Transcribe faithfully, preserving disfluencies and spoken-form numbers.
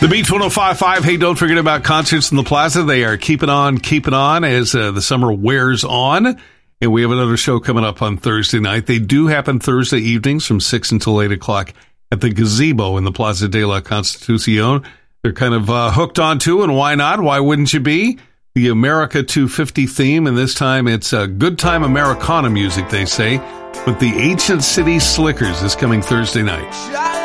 The Beach one oh five point five. Hey, don't forget about concerts in the Plaza. They are keeping on, keeping on as uh, the summer wears on. And we have another show coming up on Thursday night. They do happen Thursday evenings from six until eight o'clock at the Gazebo in the Plaza de la Constitucion. They're kind of uh, hooked on to, and why not? Why wouldn't you be? The America two fifty theme, and this time it's uh, good time Americana music, they say, with the Ancient City Slickers is coming Thursday night.